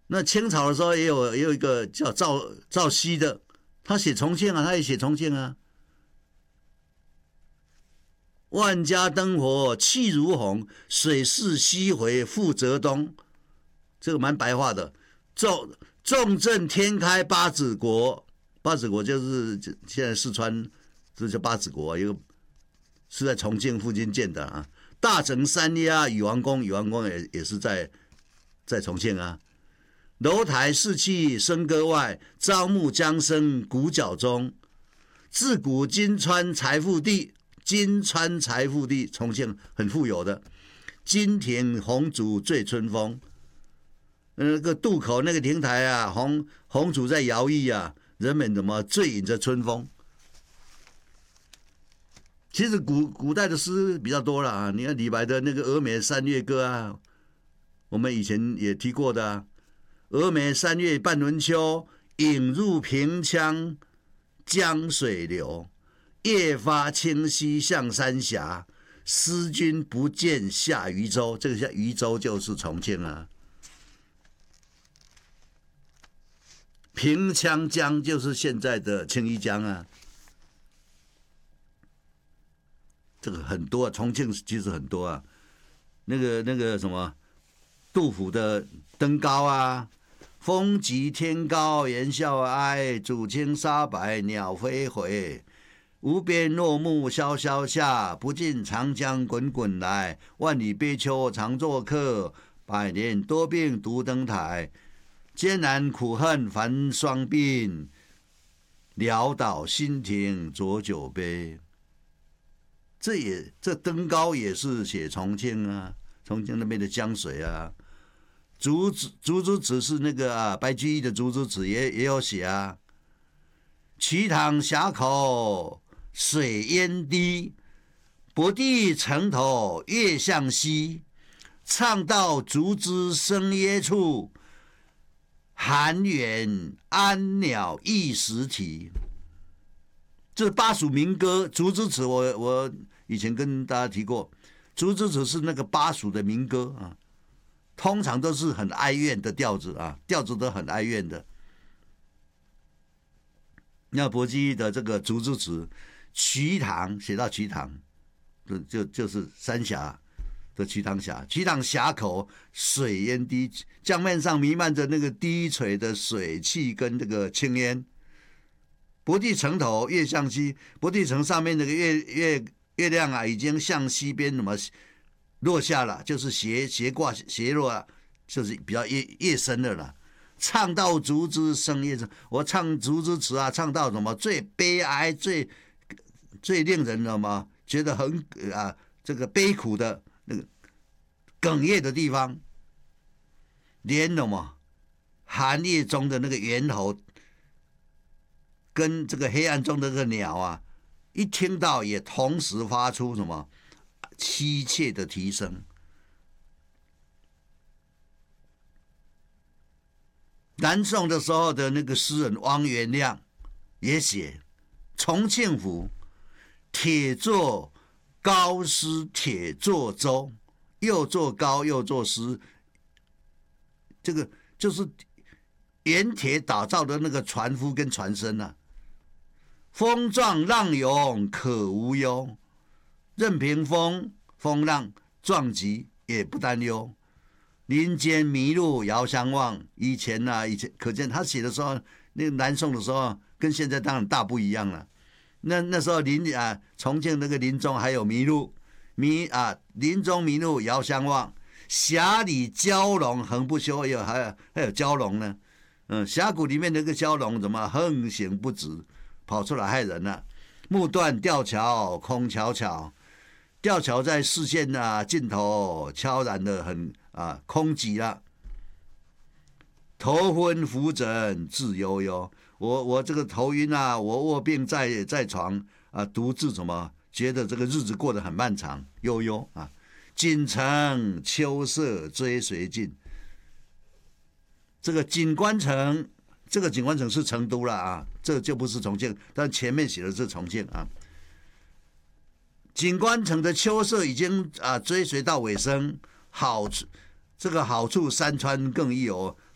那清朝的时候也有一个叫赵熙的，他写重庆啊，他也写重庆啊。万家灯火气如虹，水逝西回复泽东。这个蛮白话的。重镇天开八子国，八子国就是现在四川，这叫八子国，一个是在重庆附近建的啊。大城三鸦禹王宫，禹王宫也是在重庆啊。楼台士气笙歌外，朝暮江声鼓角中。自古金川财富地，金川财富地，重庆很富有的。金亭红烛醉春风，那个渡口那个亭台啊，红烛在摇曳啊，人们怎么醉饮着春风？其实古代的诗比较多了啊，你看李白的那个《峨眉山月歌》啊，我们以前也提过的啊。峨眉山月半轮秋，影入平羌江水流。夜发清溪向三峡，思君不见下渝州。这个下渝州就是重庆啊。平羌江就是现在的青衣江啊。这个很多啊，重庆其实很多啊。那个什么，杜甫的《登高》啊。风急天高猿啸哀，渚清沙白鸟飞回。无边落木萧萧下，不尽长江滚滚来。万里悲秋常作客，百年多病独登台。艰难苦恨繁霜鬓，潦倒新停浊酒杯。这登高也是写重庆啊，重庆那边的江水啊。竹之子是那个啊，白居易的竹之子也有写啊。瞿塘峡口水淹低，薄地城头月向西。唱到竹枝生椰处，寒远安鸟一时啼。这是巴蜀民歌，竹之子我以前跟大家提过，竹之子是那个巴蜀的民歌啊。通常都是很哀怨的调子啊，调子都很哀怨的。那薄居易的这个竹之子，瞿塘写到瞿塘，就是三峡的瞿塘峡，瞿塘峡口水淹低，江面上弥漫着那个低垂的水汽跟这个青烟。薄地城头月向西，薄地城上面那个月亮啊，已经向西边什么落下了，就是斜挂斜落啊，就是比较夜深的了。唱到竹枝生夜深，我唱竹枝词啊，唱到什么最悲哀、最令人什么觉得很这个悲苦的那个哽咽的地方，连什么寒夜中的那个猿猴跟这个黑暗中的这个鸟啊，一听到也同时发出什么凄切的啼声。南宋的时候的那个诗人汪元亮也写重庆府铁作高诗铁作舟，又作高又作诗，这个就是盐铁打造的那个船夫跟船身啊。风壮浪涌可无忧，任凭风浪撞击也不担忧。林间迷路遥相望。以前可见他写的时候，那个南宋的时候跟现在当然大不一样了。那时候重庆那个林中还有迷路，林中迷路遥相望。峡里蛟龙横不休，还有蛟龙呢。峡谷里面那个蛟龙怎么横行不止，跑出来害人了。木断吊桥空悄悄，吊桥在视线尽头悄然的很空寂了。头昏浮枕自悠悠，我这个头晕啊，我卧病在床独自怎么觉得这个日子过得很漫长，悠悠啊。锦城秋色追随尽，这个锦官城是成都了啊，这就不是重庆，但前面写的是重庆啊。锦官城的秋色已经追随到尾声，好处山川更异哦，